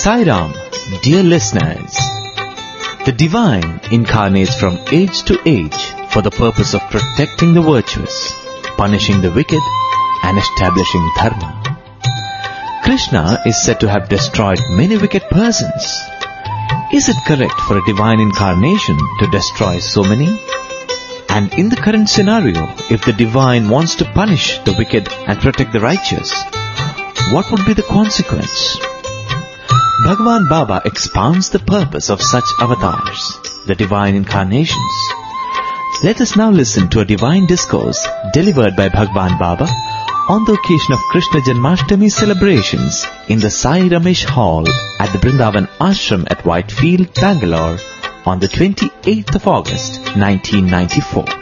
Sai Ram, dear listeners. The divine incarnates from age to age for the purpose of protecting the virtuous, punishing the wicked, and establishing dharma. Krishna is said to have destroyed many wicked persons. Is it correct for a divine incarnation to destroy so many? And in the current scenario, if the divine wants to punish the wicked and protect the righteous, what would be the consequence? Bhagwan Baba expounds the purpose of such avatars, the divine incarnations. Let us now listen to a divine discourse delivered by Bhagwan Baba on the occasion of Krishna Janmashtami celebrations in the Sai Ramesh Hall at the Brindavan Ashram at Whitefield, Bangalore on the 28th of August, 1994.